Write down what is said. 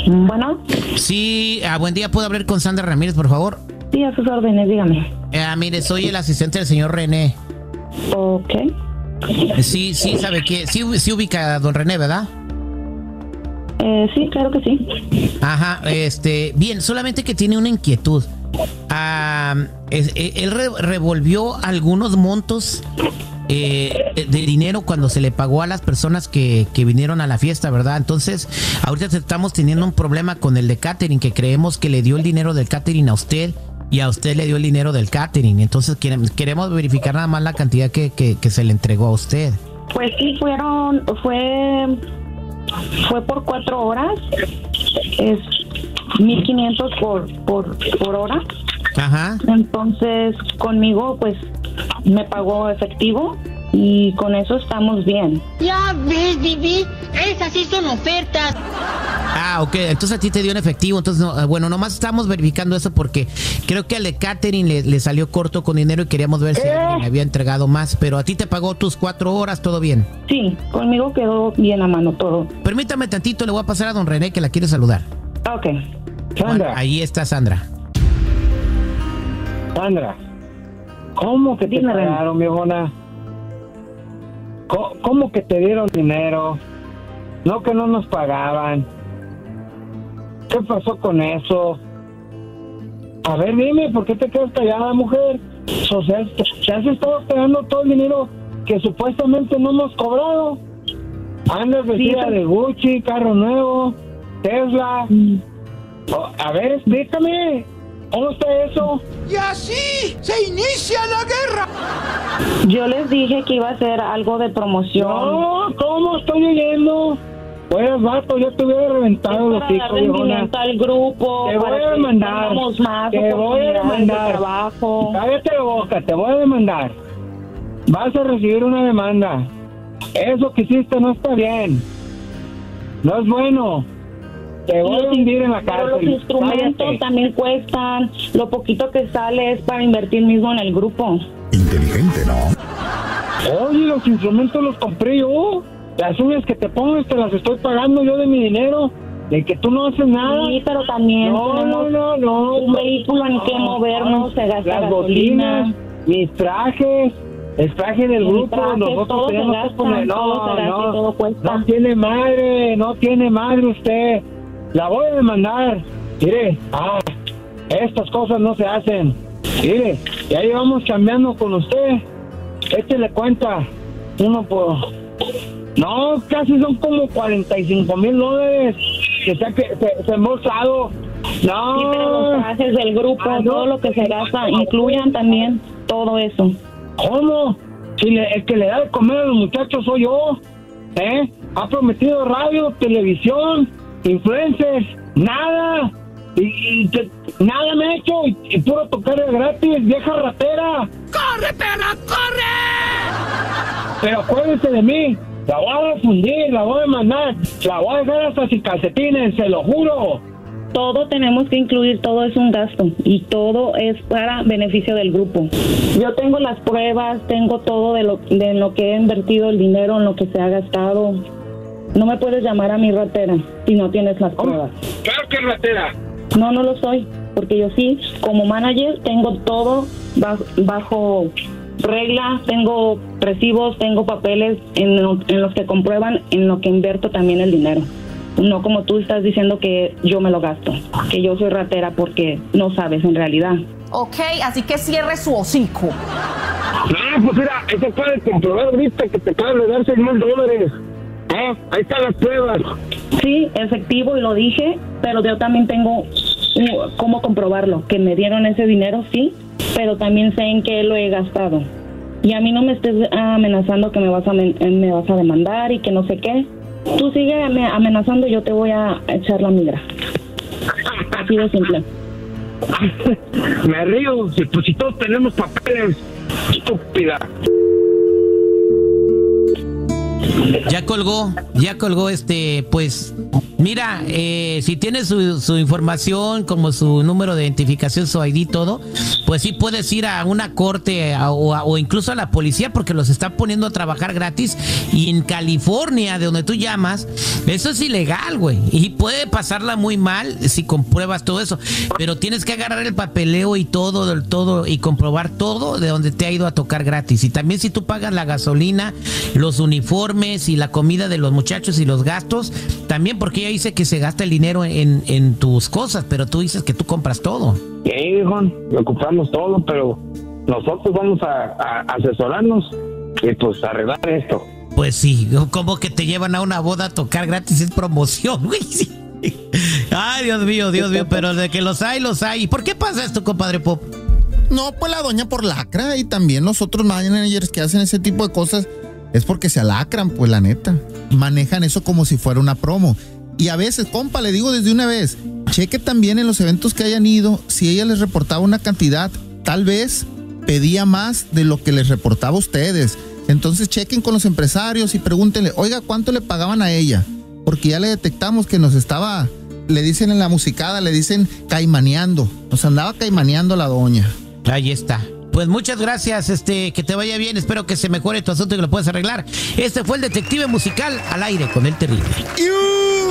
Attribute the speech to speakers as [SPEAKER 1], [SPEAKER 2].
[SPEAKER 1] Bueno.
[SPEAKER 2] Sí, buen día, ¿puedo hablar con Sandra Ramírez, por favor?
[SPEAKER 1] Sí, a sus órdenes, dígame.
[SPEAKER 2] Mire, soy el asistente del señor René.
[SPEAKER 1] Ok.
[SPEAKER 2] Sí, ¿sabe qué? Sí ubica a don René, ¿verdad?
[SPEAKER 1] Sí, claro que sí.
[SPEAKER 2] Ajá, bien, solamente que tiene una inquietud. Él revolvió algunos montos de dinero cuando se le pagó a las personas que vinieron a la fiesta, ¿verdad? Entonces, ahorita estamos teniendo un problema con el de catering, que creemos que le dio el dinero del catering a usted y a usted le dio el dinero del catering. Entonces, queremos verificar nada más la cantidad que se le entregó a usted.
[SPEAKER 1] Pues sí, fue por 4 horas. Es 1,500 por hora.
[SPEAKER 2] Ajá.
[SPEAKER 1] Entonces, conmigo, pues, me pagó efectivo y con eso estamos bien.
[SPEAKER 3] Ya ves, Vivi, esas sí son ofertas.
[SPEAKER 2] Ok, entonces a ti te dio en efectivo. Entonces, nomás estamos verificando eso porque creo que al de catering le salió corto con dinero y queríamos ver si alguien le había entregado más. Pero a ti te pagó tus 4 horas, ¿todo bien?
[SPEAKER 1] Sí, conmigo quedó bien a mano todo.
[SPEAKER 2] Permítame tantito, le voy a pasar a don René que la quiere saludar.
[SPEAKER 1] Ok.
[SPEAKER 4] Sandra.
[SPEAKER 2] Bueno, ahí está Sandra.
[SPEAKER 4] Sandra, ¿cómo que te pagaron, viejona? ¿Cómo que te dieron dinero? No, que no nos pagaban. ¿Qué pasó con eso? A ver, dime, ¿por qué te quedas callada, mujer? O sea, ¿te has estado pagando todo el dinero que supuestamente no hemos cobrado? Andas vestida de Gucci, carro nuevo, Tesla. A ver, explícame, ¿cómo está eso?
[SPEAKER 5] Y así se inicia la guerra.
[SPEAKER 1] Yo les dije que iba a hacer algo de promoción.
[SPEAKER 4] No, ¿cómo estoy oyendo? Pues, vato, yo te hubiera reventado los hijos, viejona.
[SPEAKER 1] Al grupo.
[SPEAKER 4] Te voy a demandar. Te voy a demandar. Cállate la boca, te voy a demandar. Vas a recibir una demanda. Eso que hiciste no está bien. No es bueno. Te voy a hundir en la cárcel.
[SPEAKER 1] Los instrumentos también cuestan. Lo poquito que sale es para invertir mismo en el grupo.
[SPEAKER 6] Inteligente, ¿no?
[SPEAKER 4] Oye, los instrumentos los compré yo. Las uñas que te pongas te las estoy pagando yo de mi dinero. De que tú no haces nada.
[SPEAKER 1] Sí, pero también
[SPEAKER 4] no.
[SPEAKER 1] Un vehículo en que movernos, se gasta
[SPEAKER 4] las
[SPEAKER 1] gasolina.
[SPEAKER 4] Botinas, mis trajes, el traje del grupo, nosotros tenemos que poner.
[SPEAKER 1] Todo cuesta.
[SPEAKER 4] No tiene madre usted. La voy a demandar. Mire, estas cosas no se hacen. Mire, ya llevamos cambiando con usted. Échele cuenta. No, casi son como $45,000 que se ha embolsado. No.
[SPEAKER 1] Sí, pero los trajes del grupo, todo lo que se gasta, incluyan también todo eso.
[SPEAKER 4] ¿Cómo? Si el que le da de comer a los muchachos soy yo. Ha prometido radio, televisión, influencers, nada. Y nada me ha hecho y puro tocar de gratis, vieja ratera.
[SPEAKER 5] ¡Corre, perra, corre!
[SPEAKER 4] Pero acuérdense de mí. La voy a difundir, la voy a demandar, la voy a dejar hasta sin calcetines, se lo juro.
[SPEAKER 1] Todo tenemos que incluir, todo es un gasto y todo es para beneficio del grupo. Yo tengo las pruebas, tengo todo de lo que he invertido el dinero, en lo que se ha gastado. No me puedes llamar a mi ratera si no tienes las pruebas.
[SPEAKER 4] Claro que es ratera.
[SPEAKER 1] No lo soy, porque yo sí, como manager, tengo todo bajo regla, tengo recibos, tengo papeles en los que comprueban en lo que invierto también el dinero. No como tú estás diciendo que yo me lo gasto, que yo soy ratera porque no sabes en realidad.
[SPEAKER 7] Ok, así que cierre su hocico.
[SPEAKER 4] No, pues mira, eso acaba de comprobar ahorita que te acaban de dar $6,000. Ahí están las pruebas.
[SPEAKER 1] Sí, efectivo, y lo dije, pero yo también tengo cómo comprobarlo, que me dieron ese dinero, sí, pero también sé en qué lo he gastado. Y a mí no me estés amenazando que me vas a demandar y que no sé qué. Tú sigue amenazando y yo te voy a echar la migra. Así de simple.
[SPEAKER 4] Me río, si todos tenemos papeles, estúpida.
[SPEAKER 2] Ya colgó, pues, mira, si tiene su información, como su número de identificación, su ID, todo, pues sí puedes ir a una corte o incluso a la policía, porque los está poniendo a trabajar gratis. Y en California, de donde tú llamas, eso es ilegal, güey, y puede pasarla muy mal si compruebas todo eso, pero tienes que agarrar el papeleo y todo y comprobar todo de donde te ha ido a tocar gratis. Y también si tú pagas la gasolina, los uniformes y la comida de los muchachos y los gastos, también, porque ella dice que se gasta el dinero en tus cosas, pero tú dices que tú compras todo.
[SPEAKER 4] Sí, hijo, ocupamos todo, pero nosotros vamos a asesorarnos y pues arreglar esto.
[SPEAKER 2] Pues sí, como que te llevan a una boda a tocar gratis, es promoción, güey. Sí. Ay, Dios mío, pero de que los hay, los hay. ¿Y por qué pasa esto, compadre Pop?
[SPEAKER 8] No, pues la doña por lacra, y también los otros managers que hacen ese tipo de cosas es porque se alacran, pues la neta. Manejan eso como si fuera una promo. Y a veces, compa, le digo desde una vez, cheque también en los eventos que hayan ido, si ella les reportaba una cantidad, tal vez pedía más de lo que les reportaba a ustedes. Entonces chequen con los empresarios y pregúntenle, oiga, ¿cuánto le pagaban a ella? Porque ya le detectamos que nos estaba, le dicen en la musicada, le dicen caimaneando. Nos andaba caimaneando la doña.
[SPEAKER 2] Ahí está. Pues muchas gracias, que te vaya bien, espero que se mejore tu asunto y que lo puedas arreglar. Este fue el Detective Musical al aire con el Terrible.